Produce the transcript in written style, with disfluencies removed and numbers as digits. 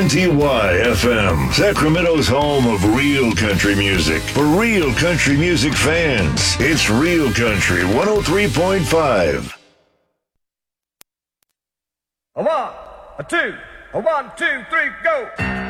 WNTY-FM, Sacramento's home of real country music. For real country music fans, it's Real Country 103.5. A one, a two, a 1, 2, 3, go!